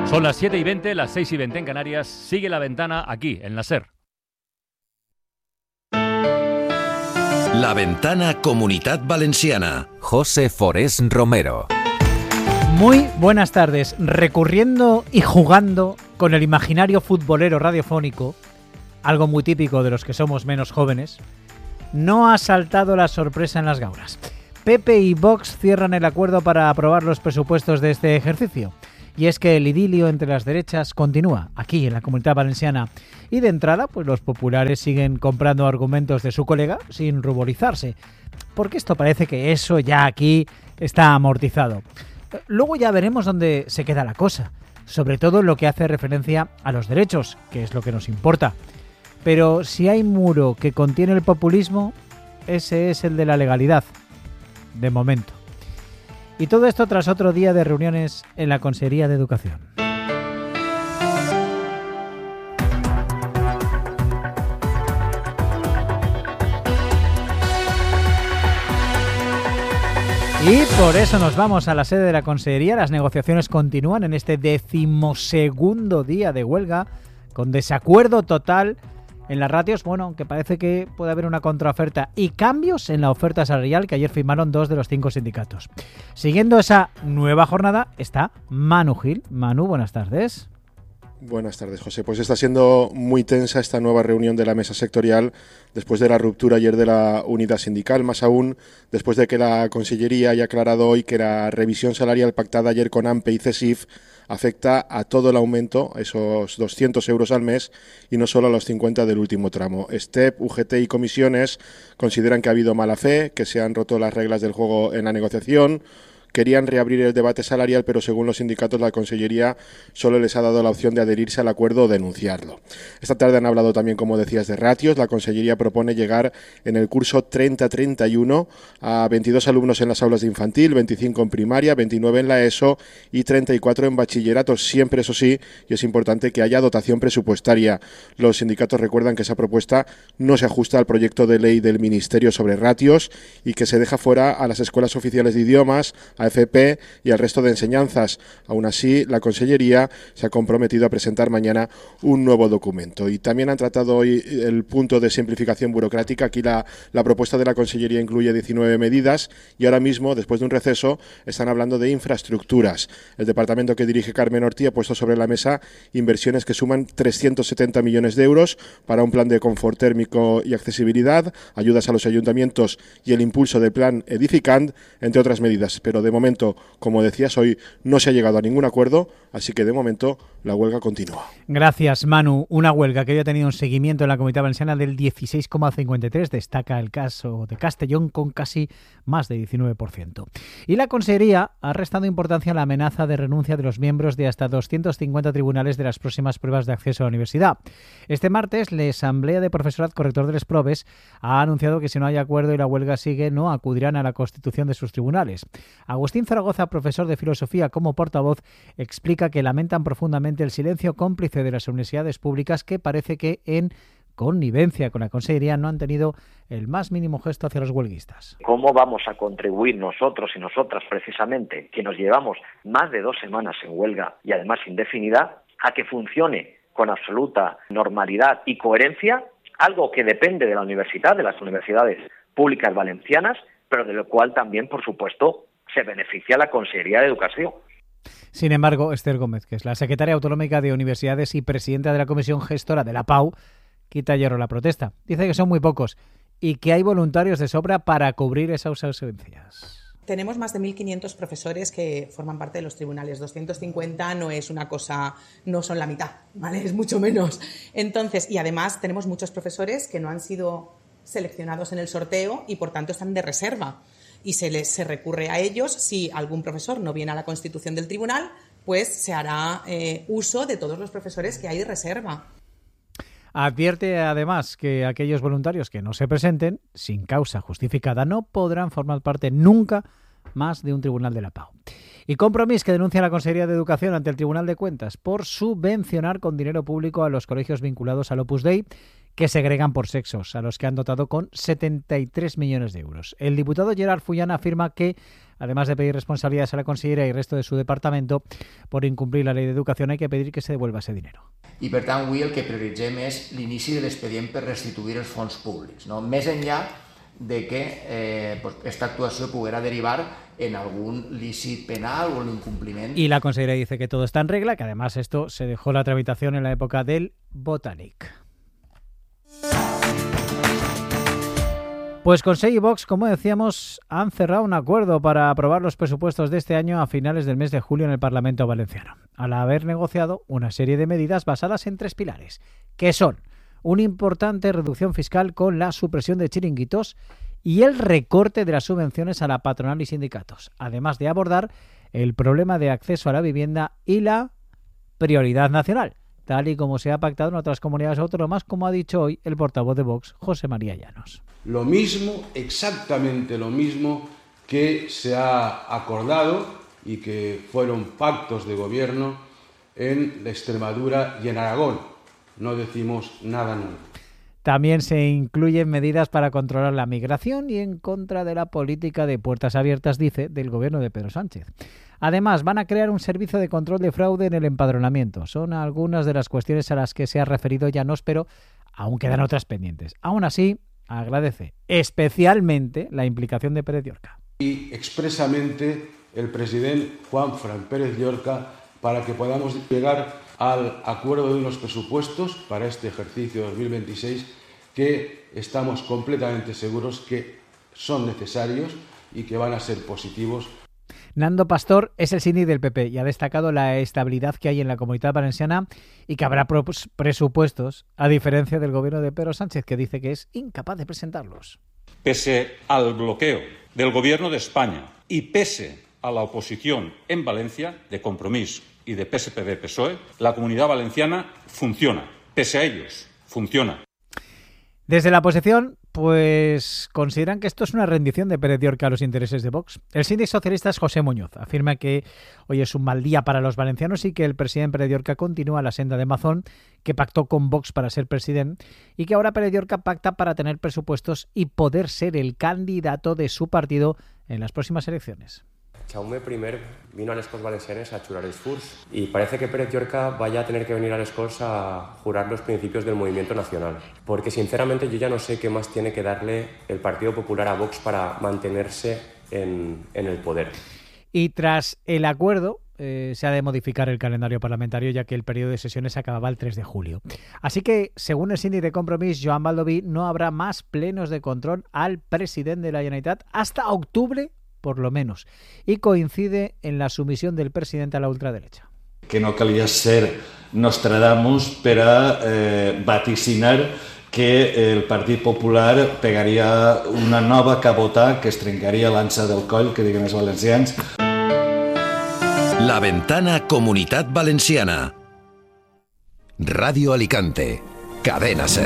Son las 7:20, las 6:20 en Canarias. Sigue La Ventana aquí, en la SER. La Ventana Comunitat Valenciana. José Forés Romero. Muy buenas tardes. Recurriendo y jugando con el imaginario futbolero radiofónico, algo muy típico de los que somos menos jóvenes, no ha saltado la sorpresa en las gauras. PP y Vox cierran el acuerdo para aprobar los presupuestos de este ejercicio. Y es que el idilio entre las derechas continúa aquí en la Comunidad Valenciana. Y de entrada, pues los populares siguen comprando argumentos de su colega sin ruborizarse. Porque esto parece que eso ya aquí está amortizado. Luego ya veremos dónde se queda la cosa. Sobre todo en lo que hace referencia a los derechos, que es lo que nos importa. Pero si hay muro que contiene el populismo, ese es el de la legalidad. De momento. Y todo esto tras otro día de reuniones en la Consejería de Educación. Y por eso nos vamos a la sede de la Consejería. Las negociaciones continúan en este 12º día de huelga, con desacuerdo total en las ratios, bueno, aunque parece que puede haber una contraoferta y cambios en la oferta salarial que ayer firmaron 2 de los 5 sindicatos. Siguiendo esa nueva jornada está Manu Gil. Manu, buenas tardes. Buenas tardes, José. Pues está siendo muy tensa esta nueva reunión de la mesa sectorial después de la ruptura ayer de la unidad sindical, más aún después de que la Consellería haya aclarado hoy que la revisión salarial pactada ayer con AMPE y CESIF afecta a todo el aumento, esos 200 euros al mes, y no solo a los 50 del último tramo. STEP, UGT y comisiones consideran que ha habido mala fe, que se han roto las reglas del juego en la negociación. Querían reabrir el debate salarial, pero según los sindicatos la Consellería solo les ha dado la opción de adherirse al acuerdo o denunciarlo. Esta tarde han hablado también, como decías, de ratios. La Consellería propone llegar en el curso 30-31 a 22 alumnos en las aulas de infantil, 25 en primaria, 29 en la ESO y 34 en bachillerato. Siempre, eso sí, y es importante que haya dotación presupuestaria. Los sindicatos recuerdan que esa propuesta no se ajusta al proyecto de ley del Ministerio sobre ratios y que se deja fuera a las escuelas oficiales de idiomas, a FP y al resto de enseñanzas. Aún así, la Consellería se ha comprometido a presentar mañana un nuevo documento. Y también han tratado hoy el punto de simplificación burocrática. Aquí la propuesta de la Consellería incluye 19 medidas y ahora mismo, después de un receso, están hablando de infraestructuras. El departamento que dirige Carmen Ortí ha puesto sobre la mesa inversiones que suman 370 millones de euros para un plan de confort térmico y accesibilidad, ayudas a los ayuntamientos y el impulso del plan Edificant, entre otras medidas. Pero de momento, como decías, hoy no se ha llegado a ningún acuerdo, así que de momento la huelga continúa. Gracias, Manu. Una huelga que había tenido un seguimiento en la Comunidad Valenciana del 16,53%. Destaca el caso de Castellón con casi más de 19%. Y la Consellería ha restado importancia a la amenaza de renuncia de los miembros de hasta 250 tribunales de las próximas pruebas de acceso a la universidad. Este martes, la Asamblea de Profesorat Corrector de les Proves ha anunciado que si no hay acuerdo y la huelga sigue, no acudirán a la constitución de sus tribunales. Agustín Zaragoza, profesor de filosofía como portavoz, explica que lamentan profundamente el silencio cómplice de las universidades públicas que parece que en connivencia con la Consellería no han tenido el más mínimo gesto hacia los huelguistas. ¿Cómo vamos a contribuir nosotros y nosotras precisamente, que nos llevamos más de 2 semanas en huelga y además indefinida, a que funcione con absoluta normalidad y coherencia algo que depende de la universidad, de las universidades públicas valencianas, pero de lo cual también, por supuesto, se beneficia la Consellería de Educación? Sin embargo, Esther Gómez, que es la secretaria autonómica de Universidades y presidenta de la Comisión Gestora de la PAU, quita hierro a la protesta. Dice que son muy pocos y que hay voluntarios de sobra para cubrir esas ausencias. Tenemos más de 1.500 profesores que forman parte de los tribunales. 250 no es una cosa, no son la mitad, ¿vale? Es mucho menos. Entonces, y además tenemos muchos profesores que no han sido seleccionados en el sorteo y por tanto están de reserva. Y se recurre a ellos. Si algún profesor no viene a la constitución del tribunal, pues se hará uso de todos los profesores que hay de reserva. Advierte además que aquellos voluntarios que no se presenten sin causa justificada no podrán formar parte nunca más de un tribunal de la PAU. Y Compromís, que denuncia a la Consellería de Educación ante el Tribunal de Cuentas por subvencionar con dinero público a los colegios vinculados al Opus Dei, que segregan por sexos, a los que han dotado con 73 millones de euros. El diputado Gerard Fullana afirma que, además de pedir responsabilidades a la consellera y el resto de su departamento por incumplir la ley de educación, hay que pedir que se devuelva ese dinero. I per tant avui el que prioritzem és l'inici de l'expedient per restituir els fons públics, no? Més enllà de que esta actuació poguera derivar en algún lícit penal o el incumpliment. Y la consellera dice que todo está en regla, que además esto se dejó la tramitación en la época del Botanic. Pues Consell y Vox, como decíamos, han cerrado un acuerdo para aprobar los presupuestos de este año a finales del mes de julio en el Parlamento valenciano, al haber negociado una serie de medidas basadas en 3 pilares, que son una importante reducción fiscal con la supresión de chiringuitos y el recorte de las subvenciones a la patronal y sindicatos, además de abordar el problema de acceso a la vivienda y la prioridad nacional, tal y como se ha pactado en otras comunidades autónomas, como ha dicho hoy el portavoz de Vox, José María Llanos. Lo mismo, exactamente lo mismo que se ha acordado y que fueron pactos de gobierno en Extremadura y en Aragón. No decimos nada nuevo. También se incluyen medidas para controlar la migración y en contra de la política de puertas abiertas, dice, del gobierno de Pedro Sánchez. Además, van a crear un servicio de control de fraude en el empadronamiento. Son algunas de las cuestiones a las que se ha referido Llanos, pero aún quedan otras pendientes. Aún así, agradece especialmente la implicación de Pérez Llorca. Y expresamente el presidente Juanfran Pérez Llorca para que podamos llegar al acuerdo de unos presupuestos para este ejercicio 2026 que estamos completamente seguros que son necesarios y que van a ser positivos. Nando Pastor es el síndic del PP y ha destacado la estabilidad que hay en la Comunitat Valenciana y que habrá presupuestos, a diferencia del gobierno de Pedro Sánchez, que dice que es incapaz de presentarlos. Pese al bloqueo del gobierno de España y pese a la oposición en Valencia de Compromís y de PSPV-PSOE, la Comunidad Valenciana funciona. Pese a ellos, funciona. Desde la oposición, pues consideran que esto es una rendición de Pérez Llorca a los intereses de Vox. El síndic socialista es José Muñoz. Afirma que hoy es un mal día para los valencianos y que el presidente Pérez Llorca continúa la senda de Mazón, que pactó con Vox para ser presidente, y que ahora Pérez Llorca pacta para tener presupuestos y poder ser el candidato de su partido en las próximas elecciones. Jaume I vino a les Corts Valencianes a jurar els furs y parece que Pérez Llorca vaya a tener que venir a les Corts a jurar los principios del movimiento nacional, porque sinceramente yo ya no sé qué más tiene que darle el Partido Popular a Vox para mantenerse en el poder. Y tras el acuerdo se ha de modificar el calendario parlamentario, ya que el periodo de sesiones acababa el 3 de julio. Así que, según el síndic de Compromís, Joan Baldoví, no habrá más plenos de control al presidente de la Generalitat hasta octubre, por lo menos, y coincide en la sumisión del presidente a la ultraderecha. Que no calia ser Nostradamus per a vaticinar que el Partit Popular pegaria una nova cabota que es trencaria l'ansa del coll, que diguen els valencians. La Ventana Comunitat Valenciana. Radio Alicante. Cadena SER.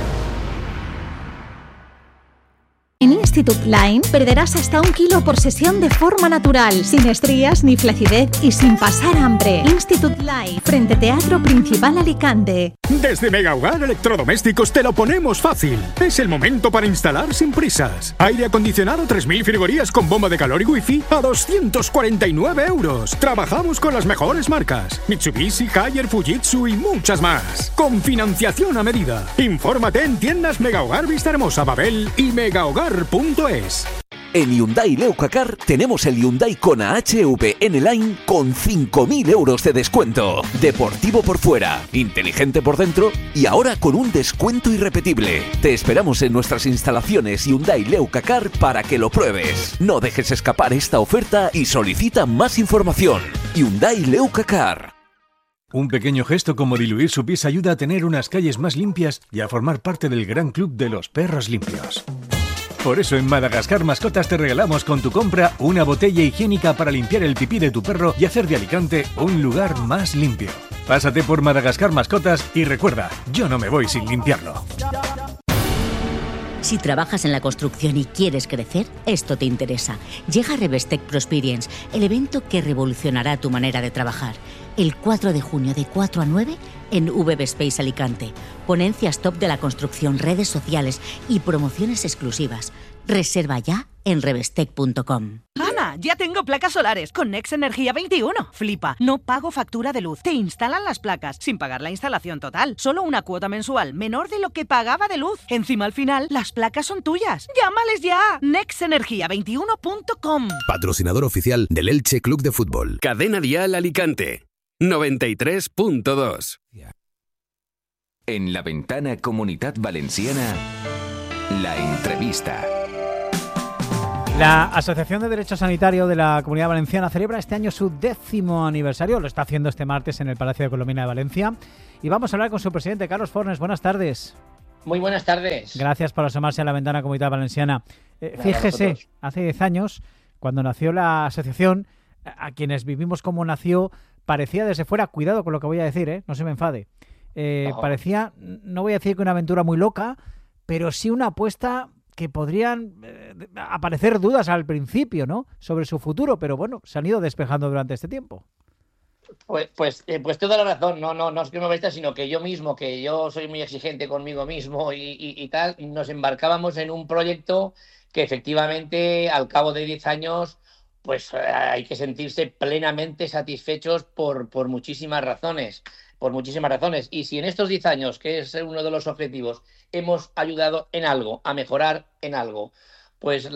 En Institut Line perderás hasta 1 kilo por sesión de forma natural, sin estrías ni flacidez y sin pasar hambre. Institut Line, frente Teatro Principal Alicante. Desde Mega Hogar Electrodomésticos te lo ponemos fácil. Es el momento para instalar sin prisas. Aire acondicionado 3000 frigorías con bomba de calor y wifi a 249 euros. Trabajamos con las mejores marcas: Mitsubishi, Haier, Fujitsu y muchas más. Con financiación a medida. Infórmate en tiendas Mega Hogar Vista Hermosa, Babel y megahogar.es. En Hyundai Leucacar tenemos el Hyundai Kona HV N-Line con 5.000 euros de descuento. Deportivo por fuera, inteligente por dentro y ahora con un descuento irrepetible. Te esperamos en nuestras instalaciones Hyundai Leucacar para que lo pruebes. No dejes escapar esta oferta y solicita más información. Hyundai Leucacar. Un pequeño gesto como diluir su pis ayuda a tener unas calles más limpias y a formar parte del gran club de los perros limpios. Por eso en Madagascar Mascotas te regalamos con tu compra una botella higiénica para limpiar el pipí de tu perro y hacer de Alicante un lugar más limpio. Pásate por Madagascar Mascotas y recuerda, yo no me voy sin limpiarlo. Si trabajas en la construcción y quieres crecer, esto te interesa. Llega Revestec Prosperience, el evento que revolucionará tu manera de trabajar. el 4 de junio de 4 a 9 en VB Space Alicante. Ponencias top de la construcción, redes sociales y promociones exclusivas. Reserva ya en revestec.com. Ana, ya tengo placas solares con Nex Energía 21. Flipa, no pago factura de luz. Te instalan las placas sin pagar la instalación total. Solo una cuota mensual menor de lo que pagaba de luz. Encima al final, las placas son tuyas. ¡Llámales ya! nexenergia21.com. Patrocinador oficial del Elche Club de Fútbol. Cadena Dial Alicante 93.2. En La Ventana Comunitat Valenciana, la entrevista. La Asociación de Derecho Sanitario de la Comunidad Valenciana celebra este año su 10º aniversario. Lo está haciendo este martes en el Palacio de Colomina de Valencia. Y vamos a hablar con su presidente, Carlos Fornes. Buenas tardes. Muy buenas tardes. Gracias por asomarse a La Ventana Comunitat Valenciana. Fíjese, hace 10 años, cuando nació la asociación, a quienes vivimos como nació, parecía desde fuera, cuidado con lo que voy a decir, no se me enfade, parecía, no voy a decir que una aventura muy loca, pero sí una apuesta que podrían aparecer dudas al principio, ¿no?, sobre su futuro, pero bueno, se han ido despejando durante este tiempo. Pues toda la razón, no es que me molesta, sino que yo mismo, que yo soy muy exigente conmigo mismo y tal, nos embarcábamos en un proyecto que efectivamente al cabo de 10 años pues hay que sentirse plenamente satisfechos por muchísimas razones. Y si en estos 10 años, que es uno de los objetivos, hemos ayudado en algo, a mejorar en algo, pues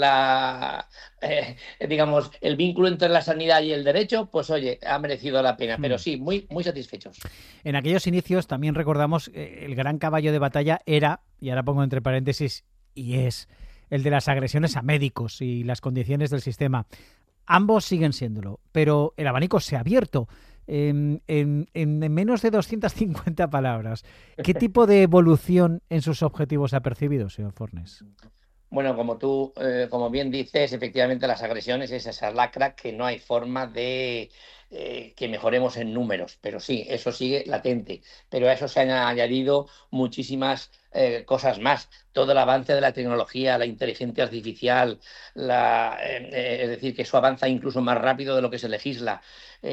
digamos, el vínculo entre la sanidad y el derecho, pues oye, ha merecido la pena. Pero sí, muy, muy satisfechos. En aquellos inicios también recordamos el gran caballo de batalla era, y ahora pongo entre paréntesis, y es el de las agresiones a médicos y las condiciones del sistema. Ambos siguen siéndolo, pero el abanico se ha abierto. En menos de 250 palabras, ¿qué tipo de evolución en sus objetivos ha percibido, señor Fornes? Bueno, como tú, como bien dices, efectivamente las agresiones es esa lacra que no hay forma de que mejoremos en números, pero sí, eso sigue latente. Pero a eso se han añadido muchísimas cosas más. Todo el avance de la tecnología, la inteligencia artificial, es decir, que eso avanza incluso más rápido de lo que se legisla.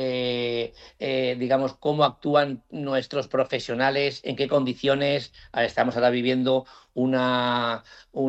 Digamos, cómo actúan nuestros profesionales, en qué condiciones. Estamos ahora viviendo una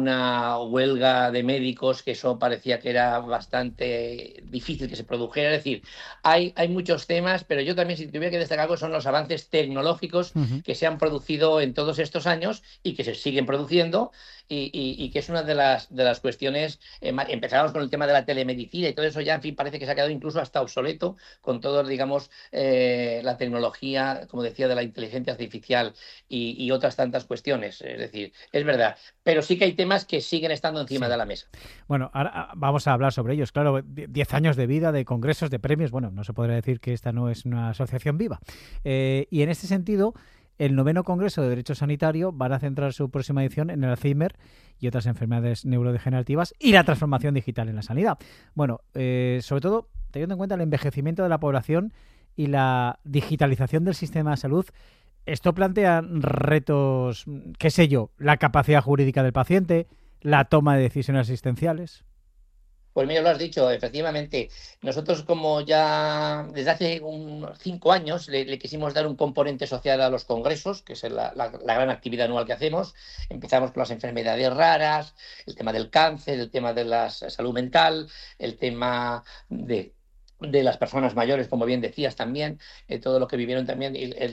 huelga de médicos, que eso parecía que era bastante difícil que se produjera. Es decir, hay muchos temas, pero yo también, si tuviera que destacar algo, son los avances tecnológicos que se han producido en todos estos años y que se siguen produciendo. Y que es una de las cuestiones. Empezamos con el tema de la telemedicina y todo eso ya, en fin, parece que se ha quedado incluso hasta obsoleto con todo, digamos, la tecnología, como decía, de la inteligencia artificial y otras tantas cuestiones. Es decir, es verdad, pero sí que hay temas que siguen estando encima de la mesa. Bueno, ahora vamos a hablar sobre ellos. Claro, 10 años de vida, de congresos, de premios. Bueno, no se podría decir que esta no es una asociación viva. Y en este sentido, el 9º Congreso de Derecho Sanitario va a centrar su próxima edición en el Alzheimer y otras enfermedades neurodegenerativas y la transformación digital en la sanidad. Bueno, sobre todo teniendo en cuenta el envejecimiento de la población y la digitalización del sistema de salud, esto plantea retos, qué sé yo, la capacidad jurídica del paciente, la toma de decisiones asistenciales. Pues mira, lo has dicho, efectivamente. Nosotros, como ya desde hace unos 5 años le quisimos dar un componente social a los congresos, que es la gran actividad anual que hacemos. Empezamos con las enfermedades raras, el tema del cáncer, el tema de la salud mental, el tema de las personas mayores, como bien decías también, todo lo que vivieron también,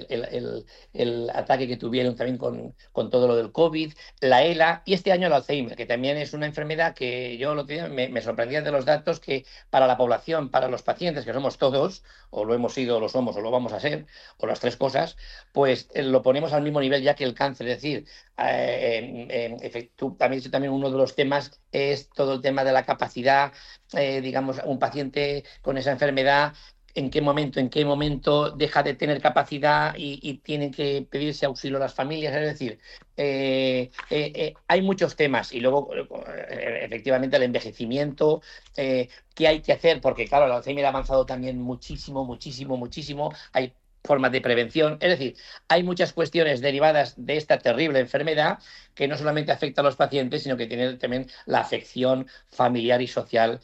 el ataque que tuvieron también con todo lo del COVID, la ELA y este año el Alzheimer, que también es una enfermedad que yo me sorprendía de los datos que para la población, para los pacientes, que somos todos, o lo hemos sido, o lo somos, o lo vamos a ser, o las tres cosas, pues lo ponemos al mismo nivel ya que el cáncer. Es decir, también uno de los temas es todo el tema de la capacidad, digamos, un paciente con esa enfermedad, en qué momento deja de tener capacidad y tienen que pedirse auxilio a las familias. Es decir, hay muchos temas. Y luego, efectivamente, el envejecimiento, qué hay que hacer, porque claro, el Alzheimer ha avanzado también muchísimo. Hay formas de prevención. Es decir, hay muchas cuestiones derivadas de esta terrible enfermedad que no solamente afecta a los pacientes, sino que tiene también la afección familiar y social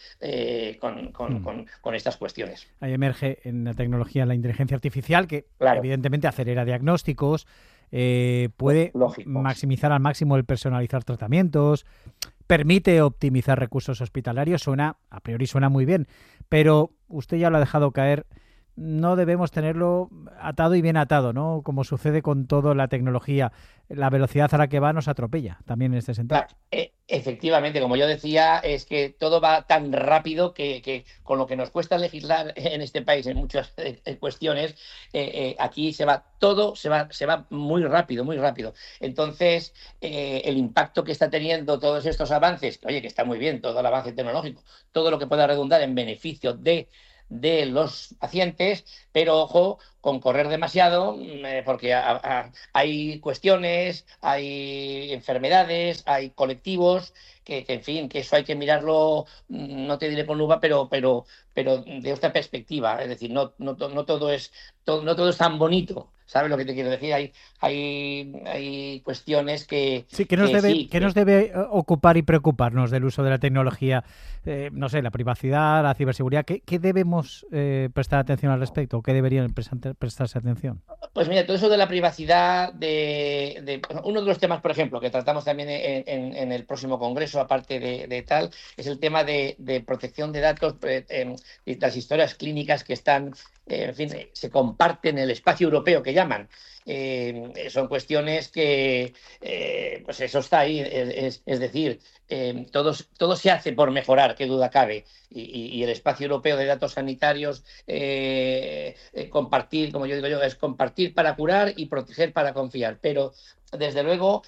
con estas cuestiones. Ahí emerge en la tecnología la inteligencia artificial que evidentemente acelera diagnósticos, puede maximizar al máximo el personalizar tratamientos, permite optimizar recursos hospitalarios. A priori suena muy bien, pero usted ya lo ha dejado caer. No debemos tenerlo atado y bien atado, ¿no? Como sucede con toda la tecnología. La velocidad a la que va nos atropella también en este sentido. Claro, efectivamente, como yo decía, es que todo va tan rápido que con lo que nos cuesta legislar en este país en muchas cuestiones, aquí todo se va muy rápido, muy rápido. Entonces, el impacto que está teniendo todos estos avances, que está muy bien todo el avance tecnológico, todo lo que pueda redundar en beneficio de los pacientes, pero ojo con correr demasiado, porque hay cuestiones, hay enfermedades, hay colectivos que en fin, que eso hay que mirarlo, no te diré con lupa, pero de otra perspectiva. Es decir, no todo es tan bonito. ¿Sabes lo que te quiero decir? Hay cuestiones que... Sí, ¿qué nos debe ocupar y preocuparnos del uso de la tecnología? No sé, la privacidad, la ciberseguridad. ¿Qué debemos prestar atención al respecto? ¿O qué deberían prestarse atención? Pues mira, todo eso de la privacidad, uno de los temas, por ejemplo, que tratamos también en el próximo congreso, aparte de tal, es el tema de protección de datos, las historias clínicas que están... en fin, se comparten en el espacio europeo que llaman. Son cuestiones que, pues eso está ahí, es decir, todo se hace por mejorar, qué duda cabe, y el espacio europeo de datos sanitarios, compartir, como yo digo es compartir para curar y proteger para confiar, pero desde luego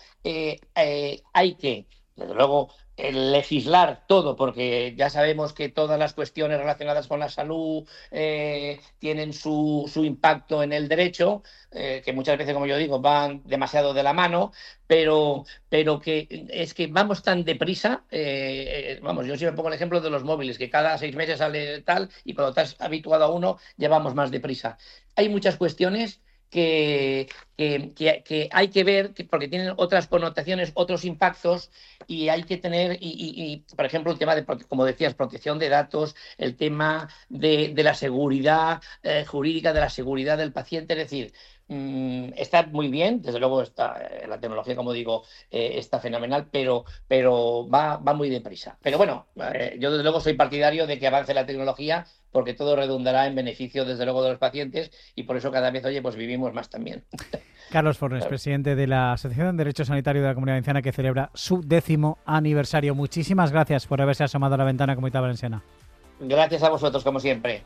hay que, desde luego, legislar todo, porque ya sabemos que todas las cuestiones relacionadas con la salud tienen su impacto en el derecho, que muchas veces, como yo digo, van demasiado de la mano, pero que es que vamos tan deprisa, yo siempre pongo el ejemplo de los móviles, que cada 6 meses sale tal, y cuando estás habituado a uno, ya vamos más deprisa. Hay muchas cuestiones que hay que ver, porque tienen otras connotaciones, otros impactos, y hay que tener, por ejemplo, el tema de, como decías, protección de datos, el tema de la seguridad jurídica, de la seguridad del paciente. Es decir, está muy bien, desde luego la tecnología, como digo, está fenomenal, pero va muy deprisa. Pero bueno, yo desde luego soy partidario de que avance la tecnología, porque todo redundará en beneficio, desde luego, de los pacientes, y por eso cada vez, pues vivimos más también. Carlos Fornes, presidente de la Asociación de Derecho Sanitario de la Comunidad Valenciana, que celebra su 10º aniversario. Muchísimas gracias por haberse asomado a la ventana Comunidad Valenciana. Gracias a vosotros, como siempre.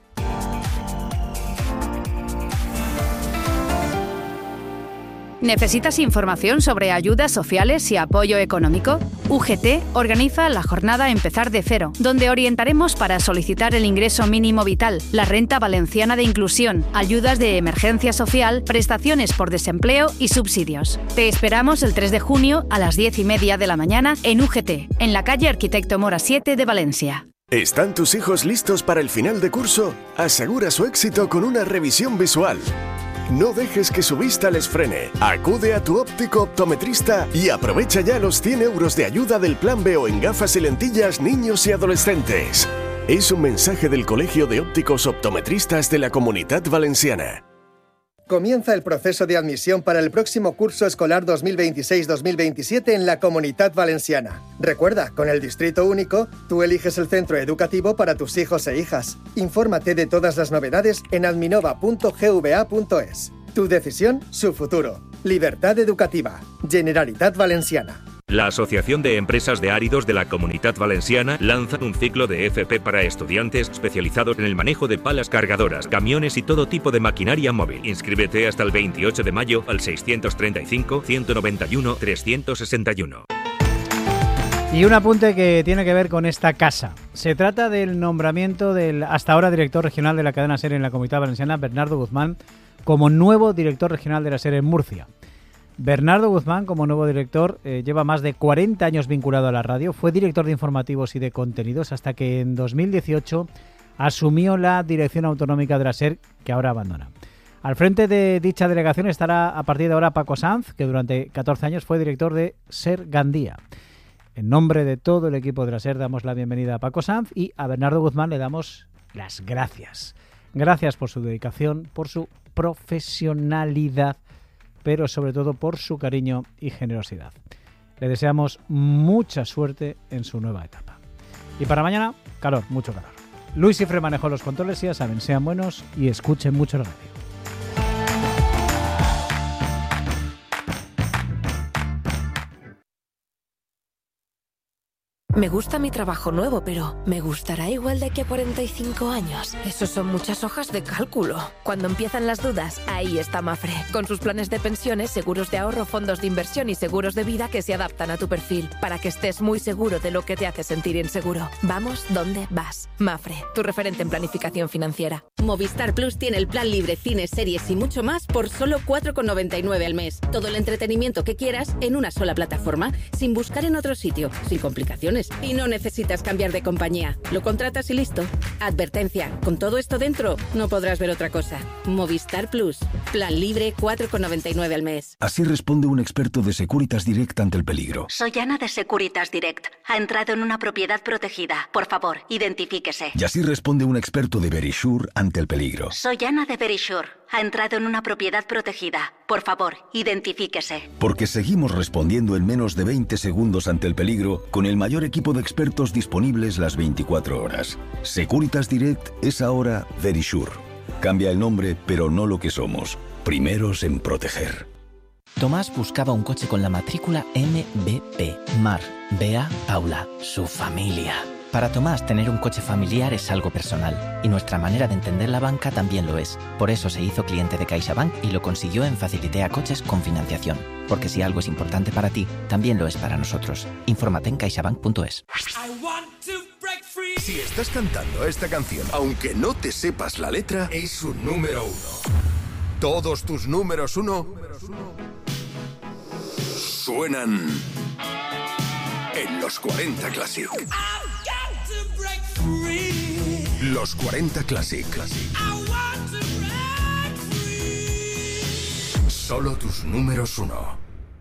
¿Necesitas información sobre ayudas sociales y apoyo económico? UGT organiza la jornada Empezar de Cero, donde orientaremos para solicitar el ingreso mínimo vital, la renta valenciana de inclusión, ayudas de emergencia social, prestaciones por desempleo y subsidios. Te esperamos el 3 de junio a las 10:30 de la mañana en UGT, en la calle Arquitecto Mora 7 de Valencia. ¿Están tus hijos listos para el final de curso? Asegura su éxito con una revisión visual. No dejes que su vista les frene. Acude a tu óptico optometrista y aprovecha ya los 100 euros de ayuda del Plan B en gafas y lentillas niños y adolescentes. Es un mensaje del Colegio de Ópticos Optometristas de la Comunitat Valenciana. Comienza el proceso de admisión para el próximo curso escolar 2026-2027 en la Comunitat Valenciana. Recuerda, con el Distrito Único, tú eliges el centro educativo para tus hijos e hijas. Infórmate de todas las novedades en adminova.gva.es. Tu decisión, su futuro. Libertad educativa. Generalitat Valenciana. La Asociación de Empresas de Áridos de la Comunitat Valenciana lanza un ciclo de FP para estudiantes especializados en el manejo de palas cargadoras, camiones y todo tipo de maquinaria móvil. Inscríbete hasta el 28 de mayo al 635-191-361. Y un apunte que tiene que ver con esta casa. Se trata del nombramiento del hasta ahora director regional de la cadena SER en la Comunitat Valenciana, Bernardo Guzmán, como nuevo director regional de la SER en Murcia. Bernardo Guzmán, como nuevo director, lleva más de 40 años vinculado a la radio. Fue director de informativos y de contenidos hasta que en 2018 asumió la dirección autonómica de la SER, que ahora abandona. Al frente de dicha delegación estará a partir de ahora Paco Sanz, que durante 14 años fue director de SER Gandía. En nombre de todo el equipo de la SER damos la bienvenida a Paco Sanz y a Bernardo Guzmán le damos las gracias. Gracias por su dedicación, por su profesionalidad, pero sobre todo por su cariño y generosidad. Le deseamos mucha suerte en su nueva etapa. Y para mañana, calor, mucho calor. Luis Ifre manejó los controles y ya saben, sean buenos y escuchen mucho la radio. Me gusta mi trabajo nuevo, pero ¿me gustará igual de aquí a 45 años? Eso son muchas hojas de cálculo. Cuando empiezan las dudas, ahí está Mafre. Con sus planes de pensiones, seguros de ahorro, fondos de inversión y seguros de vida que se adaptan a tu perfil, para que estés muy seguro de lo que te hace sentir inseguro. Vamos donde vas. Mafre, tu referente en planificación financiera. Movistar Plus tiene el plan libre, cines, series y mucho más por solo 4,99 al mes. Todo el entretenimiento que quieras en una sola plataforma, sin buscar en otro sitio, sin complicaciones. Y no necesitas cambiar de compañía. Lo contratas y listo. Advertencia, con todo esto dentro, no podrás ver otra cosa. Movistar Plus. Plan libre, 4,99 al mes. Así responde un experto de Securitas Direct ante el peligro. Soy Ana de Securitas Direct. Ha entrado en una propiedad protegida. Por favor, identifíquese. Y así responde un experto de Verisure ante el peligro. Soy Ana de Verisure. Ha entrado en una propiedad protegida. Por favor, identifíquese. Porque seguimos respondiendo en menos de 20 segundos ante el peligro con el mayor equipo de expertos disponibles las 24 horas. Securitas Direct es ahora Verisure. Cambia el nombre, pero no lo que somos. Primeros en proteger. Tomás buscaba un coche con la matrícula MBP. Mar, Bea, Paula, su familia. Para Tomás, tener un coche familiar es algo personal, y nuestra manera de entender la banca también lo es. Por eso se hizo cliente de CaixaBank y lo consiguió en Facilitea Coches con financiación. Porque si algo es importante para ti, también lo es para nosotros. Infórmate en caixabank.es. Si estás cantando esta canción, aunque no te sepas la letra, es un número uno. Todos tus números uno suenan en los 40 Classic. Los 40 Classic. Solo tus números uno.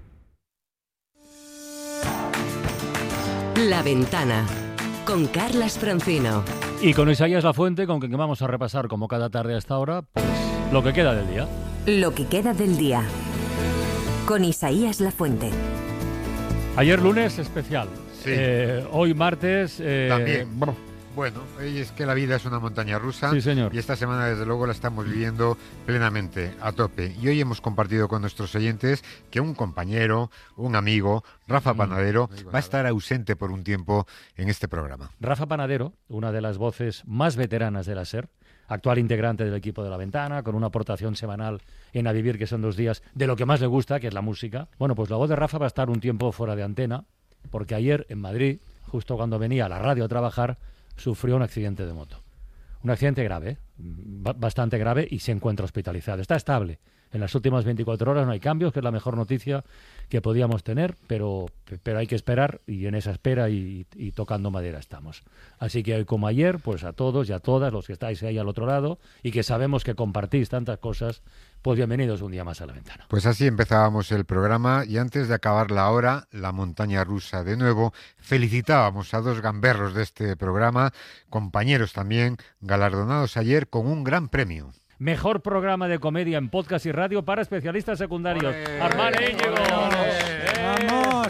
La Ventana, con Carlas Francino. Y con Isaías Lafuente, con quien vamos a repasar, como cada tarde a esta hora, pues lo que queda del día. Lo que queda del día, con Isaías Lafuente. Ayer lunes especial. Sí. Hoy martes... También. Bueno, es que la vida es una montaña rusa. Sí, señor. Y esta semana, desde luego, la estamos viviendo plenamente, a tope. Y hoy hemos compartido con nuestros oyentes que un compañero, un amigo, Rafa Panadero, va a estar ausente por un tiempo en este programa. Rafa Panadero, una de las voces más veteranas de la SER, actual integrante del equipo de La Ventana, con una aportación semanal en A Vivir, que son 2 días, de lo que más le gusta, que es la música. Bueno, pues la voz de Rafa va a estar un tiempo fuera de antena, porque ayer en Madrid, justo cuando venía a la radio a trabajar, sufrió un accidente de moto. Un accidente grave, bastante grave, y se encuentra hospitalizado. Está estable. En las últimas 24 horas no hay cambios, que es la mejor noticia que podíamos tener, pero hay que esperar, y en esa espera y tocando madera estamos. Así que hoy como ayer, pues a todos y a todas los que estáis ahí al otro lado y que sabemos que compartís tantas cosas, pues bienvenidos un día más a La Ventana. Pues así empezábamos el programa, y antes de acabar la hora, la montaña rusa de nuevo, felicitábamos a 2 gamberros de este programa, compañeros también, galardonados ayer con un gran premio. Mejor programa de comedia en podcast y radio para especialistas secundarios. Armán e Íñigo. ¡Vamos!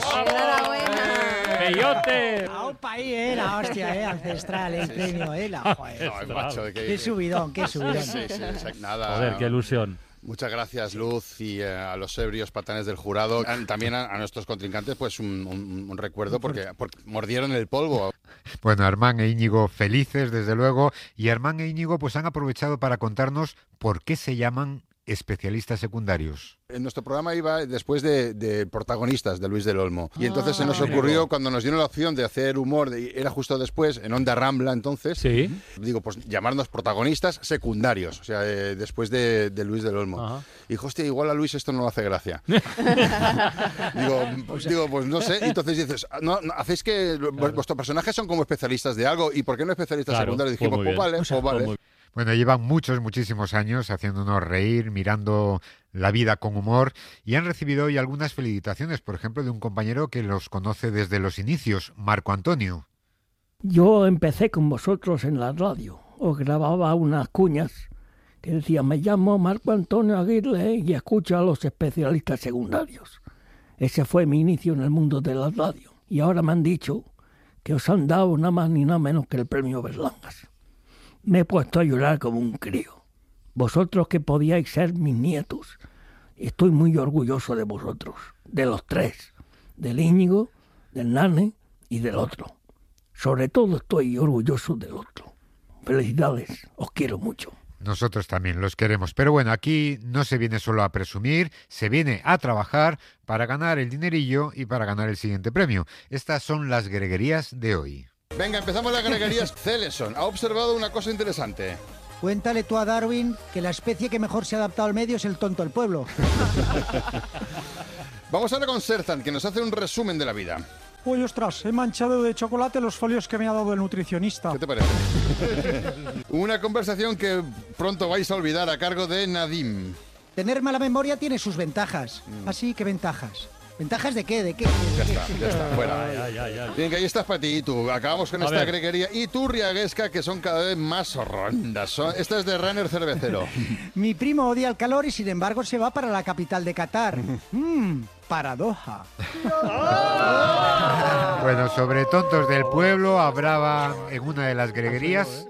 ¡Peyote! ¡Aupa ahí, la hostia, ancestral, el premio, la joder! No, macho, ¡Qué subidón, qué subidón! Sí, nada. Joder, qué ilusión. Muchas gracias, Luz, y a los ebrios patanes del jurado. También a nuestros contrincantes, pues un recuerdo porque mordieron el polvo. Bueno, Armán e Íñigo felices, desde luego, y Armán e Íñigo pues han aprovechado para contarnos por qué se llaman especialistas secundarios. En nuestro programa iba después de protagonistas de Luis del Olmo. Y entonces se nos ocurrió, cuando nos dieron la opción de hacer humor, era justo después, en Onda Rambla entonces, ¿sí? Digo, pues llamarnos protagonistas secundarios, o sea, después de Luis del Olmo. Ajá. Y dijo, hostia, igual a Luis esto no le hace gracia. digo, pues no sé. Y entonces dices, no, hacéis que vuestros personajes son como especialistas de algo, ¿y por qué no especialistas secundarios? Dijimos, pues vale. Bueno, llevan muchísimos años haciéndonos reír, mirando la vida con humor, y han recibido hoy algunas felicitaciones, por ejemplo, de un compañero que los conoce desde los inicios, Marco Antonio. Yo empecé con vosotros en la radio. Os grababa unas cuñas que decían: me llamo Marco Antonio Aguirre y escucho a los especialistas secundarios. Ese fue mi inicio en el mundo de la radio. Y ahora me han dicho que os han dado nada más ni nada menos que el premio Berlangas. Me he puesto a llorar como un crío. Vosotros que podíais ser mis nietos. Estoy muy orgulloso de vosotros, de los tres, del Íñigo, del Nane y del otro. Sobre todo estoy orgulloso del otro. Felicidades, os quiero mucho. Nosotros también los queremos. Pero bueno, aquí no se viene solo a presumir, se viene a trabajar para ganar el dinerillo y para ganar el siguiente premio. Estas son las greguerías de hoy. Venga, empezamos las greguerías. Celeson ha observado una cosa interesante. Cuéntale tú a Darwin que la especie que mejor se ha adaptado al medio es el tonto del pueblo. Vamos ahora con Serzan, que nos hace un resumen de la vida. Uy, ostras, he manchado de chocolate los folios que me ha dado el nutricionista. ¿Qué te parece? Una conversación que pronto vais a olvidar a cargo de Nadim. Tener mala memoria tiene sus ventajas. Así que ventajas. ¿Ventajas de qué? ¿De qué? Ya está, fuera. Bien, que ahí estás para ti y tú. Acabamos con esta greguería. Y tú, Riaguesca, que son cada vez más horrendas. Esta es de Runner Cervecero. Mi primo odia el calor y sin embargo se va para la capital de Qatar. Paradoja. Bueno, sobre tontos del pueblo hablaba en una de las greguerías.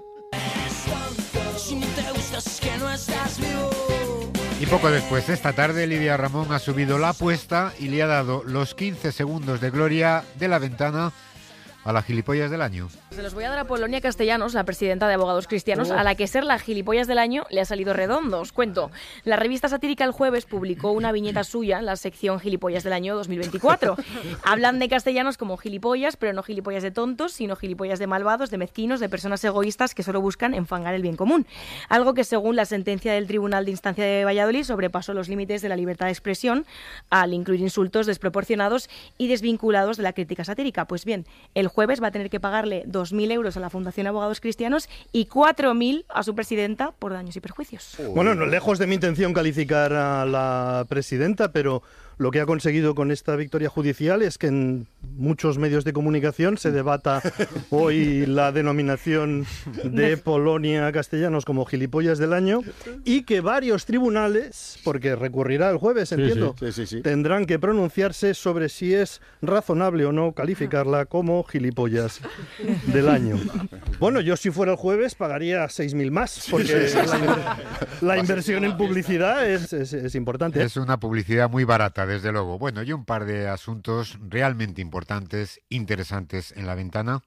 Y poco después, esta tarde, Lidia Ramón ha subido la apuesta y le ha dado los 15 segundos de gloria de la ventana a la gilipollas del año. Se los voy a dar a Polonia Castellanos, la presidenta de Abogados Cristianos, a la que ser la gilipollas del año le ha salido redondo. Os cuento. La revista satírica El Jueves publicó una viñeta suya en la sección Gilipollas del año 2024. Hablan de castellanos como gilipollas, pero no gilipollas de tontos, sino gilipollas de malvados, de mezquinos, de personas egoístas que solo buscan enfangar el bien común. Algo que, según la sentencia del Tribunal de Instancia de Valladolid, sobrepasó los límites de la libertad de expresión al incluir insultos desproporcionados y desvinculados de la crítica satírica. Pues bien, El Jueves va a tener que pagarle 2.000 euros a la Fundación Abogados Cristianos y 4.000 a su presidenta por daños y perjuicios. Bueno, no, lejos de mi intención calificar a la presidenta, pero lo que ha conseguido con esta victoria judicial es que en muchos medios de comunicación se debata hoy la denominación de Polonia Castellanos como gilipollas del año y que varios tribunales, porque recurrirá el jueves, entiendo, sí. tendrán que pronunciarse sobre si es razonable o no calificarla como gilipollas del año. Bueno, yo si fuera el jueves pagaría 6.000 más, porque la inversión en publicidad es importante. Es una publicidad muy barata, desde luego. Bueno, y un par de asuntos realmente importantes, interesantes en la ventana.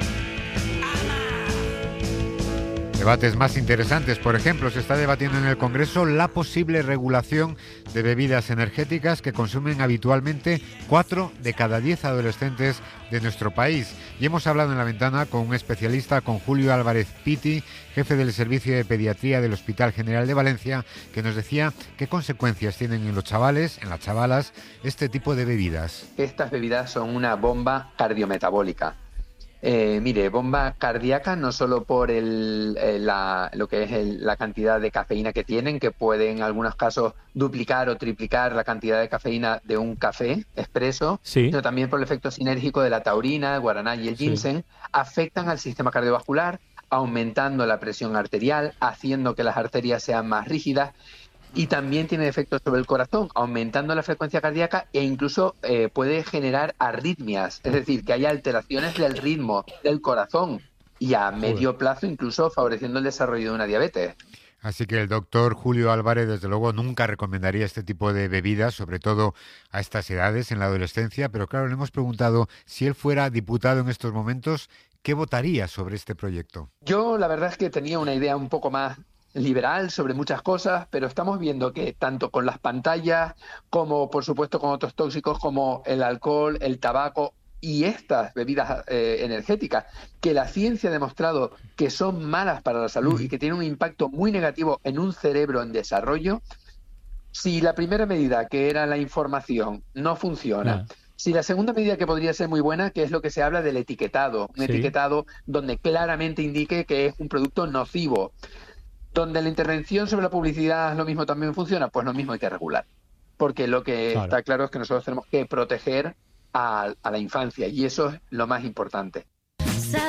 Debates más interesantes, por ejemplo, se está debatiendo en el Congreso la posible regulación de bebidas energéticas que consumen habitualmente 4 de cada 10 adolescentes de nuestro país. Y hemos hablado en la ventana con un especialista, con Julio Álvarez Piti, jefe del Servicio de Pediatría del Hospital General de Valencia, que nos decía qué consecuencias tienen en los chavales, en las chavalas, este tipo de bebidas. Estas bebidas son una bomba cardiometabólica. Mire, bomba cardíaca no solo por lo que es la cantidad de cafeína que tienen, que puede en algunos casos duplicar o triplicar la cantidad de cafeína de un café expreso, sino también por el efecto sinérgico de la taurina, el guaraná y el ginseng, afectan al sistema cardiovascular, aumentando la presión arterial, haciendo que las arterias sean más rígidas. Y también tiene efectos sobre el corazón, aumentando la frecuencia cardíaca e incluso puede generar arritmias, es decir, que haya alteraciones del ritmo del corazón y a medio plazo incluso favoreciendo el desarrollo de una diabetes. Así que el doctor Julio Álvarez, desde luego, nunca recomendaría este tipo de bebidas, sobre todo a estas edades, en la adolescencia. Pero claro, le hemos preguntado si él fuera diputado en estos momentos, ¿qué votaría sobre este proyecto? Yo la verdad es que tenía una idea un poco más liberal sobre muchas cosas, pero estamos viendo que tanto con las pantallas como por supuesto con otros tóxicos como el alcohol, el tabaco y estas bebidas energéticas, que la ciencia ha demostrado que son malas para la salud y que tienen un impacto muy negativo en un cerebro en desarrollo. Si la primera medida, que era la información, no funciona, si la segunda medida, que podría ser muy buena, que es lo que se habla del etiquetado, un etiquetado donde claramente indique que es un producto nocivo, Donde la intervención sobre la publicidad lo mismo también funciona, pues lo mismo hay que regular. Porque lo que está claro es que nosotros tenemos que proteger a la infancia y eso es lo más importante.